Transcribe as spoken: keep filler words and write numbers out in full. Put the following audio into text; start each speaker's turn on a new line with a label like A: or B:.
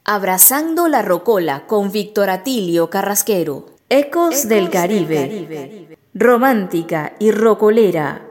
A: Abrazando la rocola con Víctor Atilio Carrasquero. Ecos, Ecos del Caribe. Del Caribe. Romántica y rocolera